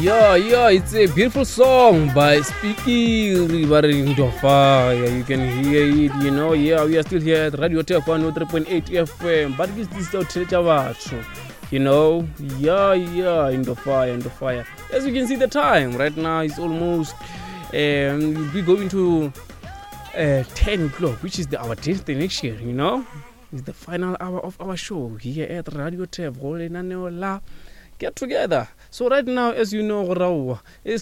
Yeah, it's a beautiful song by Speaky Rivarin Fire. You can hear it, Yeah, we are still here at Radio Tef 103.8 FM, but it's still Telechavatsu, Yeah, in the fire. As you can see, the time right now is almost, we're going to 10 o'clock, which is our destination, It's the final hour of our show here at Radio Tef. Get together. So right now, as you know, will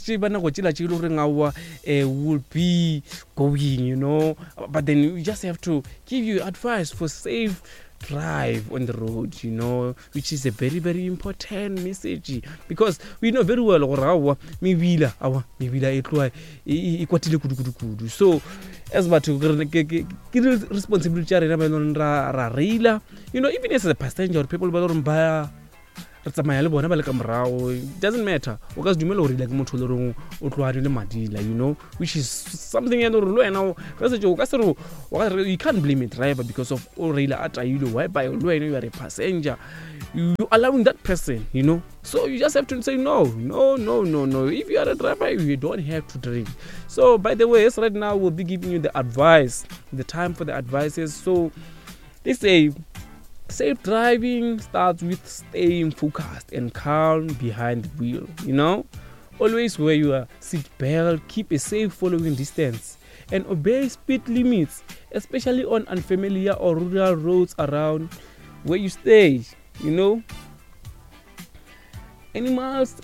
be going, but then we just have to give you advice for safe drive on the road, which is a very, very important message, because we know very well so as but responsibility even as a passenger, people buy it doesn't matter because which is something you can't blame a driver because of whereby you are a passenger, you allowing that person, so you just have to say no. If you are a driver, you don't have to drink. So by the way, right now we'll be giving you the advice, the time for the advices. So they say safe driving starts with staying focused and calm behind the wheel, Always wear your seat belt, keep a safe following distance, and obey speed limits, especially on unfamiliar or rural roads around where you stay, Animals